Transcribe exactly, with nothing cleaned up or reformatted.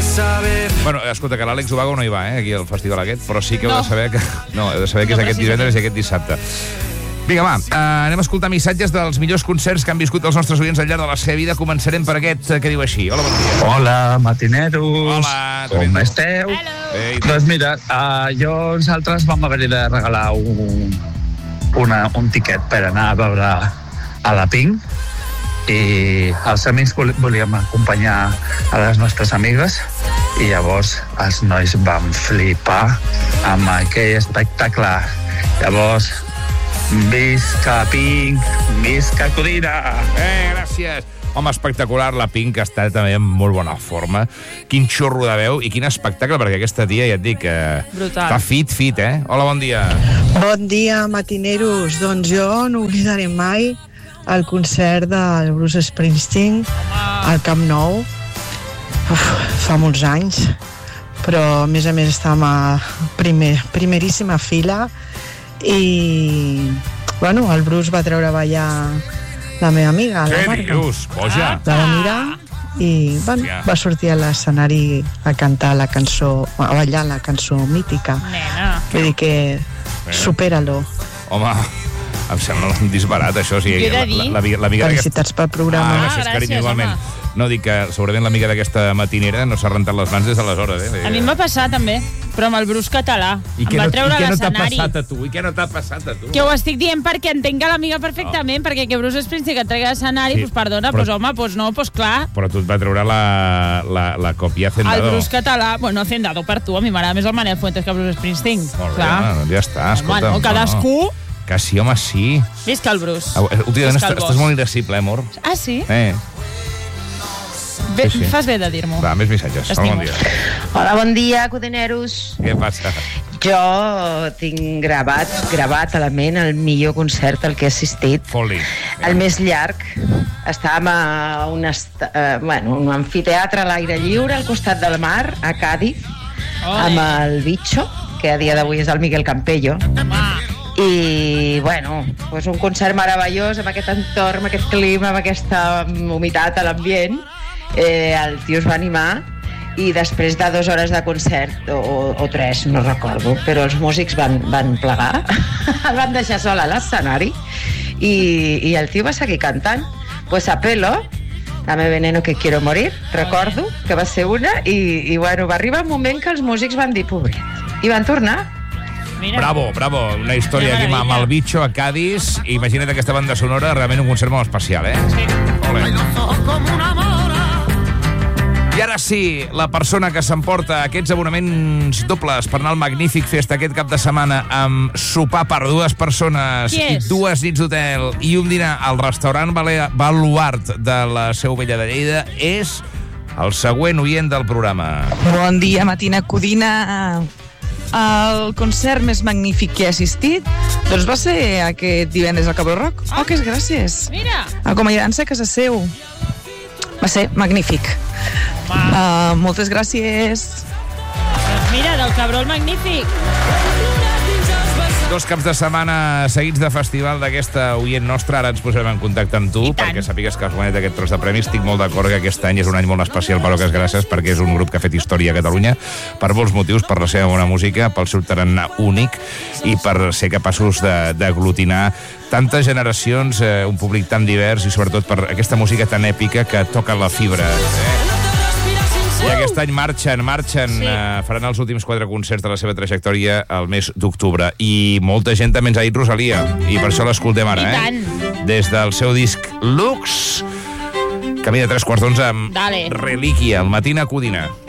Bueno, escolta, que l'Àlex Ubago no hi va, eh, aquí al festival aquest, però sí que heu de saber que... No, heu de saber que és aquest divendres i aquest dissabte. Vinga, va, uh, anem a escoltar missatges dels millors concerts que han viscut els nostres oients al llarg de la seva vida. Començarem per aquest uh, que diu així. Hola, bon dia. Hola, matineros. Hola. Com esteu? Hey. Doncs mira, uh, jo nosaltres vam haver de regalar un, una, un tiquet per anar a veure a la Pink i els amics volíem acompanyar a les nostres amigues i llavors els nois van flipar amb aquell espectacle. Llavors, visca Pink, visca Codina. Eh, gràcies. Home, espectacular, la Pink està també en molt bona forma. Quin xorro de veu i quin espectacle, perquè aquesta tia, ja et dic, eh, està fit, fit, eh? Hola, bon dia. Bon dia, matineros. Doncs jo no oblidaré mai el concert del Bruce Springsteen al Camp Nou. Uf, fa molts anys, però a més a més estàvem a primer, primeríssima fila i bueno, el Bruce va treure a ballar la meva amiga, la Marga. Què dius? Boja. La va mirar i bueno, Hòstia. va sortir a l'escenari a cantar la cançó, a ballar la cançó mítica. Nena. Vull dir que supera-lo. Home, em sembla un disbarat, això. O sigui, Què he de dir? la, la, la, l'amiga d'aquesta... Felicitats pel Ah, programa. gràcies, Ah, carinyo, gràcies, igualment. home. No, dic que segurament l'amiga d'aquesta matinera no s'ha rentat les mans des d'aleshores, eh? A mi em va passar també, però amb el Bruce català. I em què va no, treure i què no t'ha l'escenari. passat a tu? I què no t'ha passat a tu? Que ho estic dient perquè entenc l'amiga perfectament, oh. perquè que Bruce Springsteen que et tregui l'escenari, Sí, pues perdona, però- pues home, pues no, pues clar. Però tu et va treure la, la, la còpia El Hacendado. Bruce català, bueno, Hacendado per tu, a mi m'agrada més el Manel Fuentes que el Bruce Springsteen. Molt bé, Clar. home, ja està, Home, escolta. no, cadascú... Que sí, home, sí. Visca el Bruce. Au, últimament Visca el estàs, boss. estàs molt irascible, eh, amor? Ah, sí? Eh, Bé, sí, sí. Fas bé de dir-m'ho. va, més missatges. Hola, T'estimo. bon dia. Hola, bon dia, codeneros. Què passa? Jo tinc gravat, gravat a la ment el millor concert al que he assistit. Foli. El més llarg. Estàvem a un, est eh, bueno, un amfiteatre a l'aire lliure al costat del mar, a Càdiz, amb el Bicho, que a dia d'avui és el Miguel Campello. I, bueno, pues un concert meravellós amb aquest entorn, amb aquest clima, amb aquesta humitat a l'ambient. Eh, el tio es va animar i després de dues hores de concert, o, o tres, no recordo, però els músics van, van plegar, el van deixar sol a l'escenari i, i el tio va seguir cantant. Pues a pelo, Dame veneno que quiero morir, recordo que va ser una, i, i bueno, va arribar un moment que els músics van dir pobret, i van tornar. Mira. Bravo, bravo. Una història aquí amb el Bicho a Cádiz. Imagina't aquesta banda sonora, realment un concert molt especial, eh? Sí. Ole. I ara sí, la persona que s'emporta aquests abonaments dobles per anar al Magnífic Fest aquest cap de setmana amb sopar per dues persones Qui i és? dues nits d'hotel i un dinar al restaurant Balea- Baluart de la Seu Vella de Lleida és el següent oient del programa. Bon dia, Matina Codina. El concert més magnífic que he assistit doncs va ser aquest divendres al Cabró Rock. Oh, que és gràcies. Mira. Acomiadant-se a casa seu. Va ser magnífic. Uh, moltes gràcies. Doncs mira, del Cabrol Magnífic. Dos caps de setmana seguits de festival d'aquesta oient nostra. Ara ens posarem en contacte amb tu I tant. perquè sàpigues que has guanyat aquest tros de premis. Estic molt d'acord que aquest any és un any molt especial per Oques Grasses perquè és un grup que ha fet història a Catalunya per molts motius, per la seva bona música, pel seu tarannà únic i per ser capaços de- d'aglutinar tantes generacions, eh, un públic tan divers i sobretot per aquesta música tan èpica que toca la fibra. Eh? I aquest any marxen, marxen, Sí. eh, faran els últims quatre concerts de la seva trajectòria al mes d'octubre. I molta gent també ens ha dit Rosalia, i per això l'escoltem ara, I eh? tant. Des del seu disc Lux, camí de tres quarts d'onze amb Dale. Relíquia, al Matina Codina.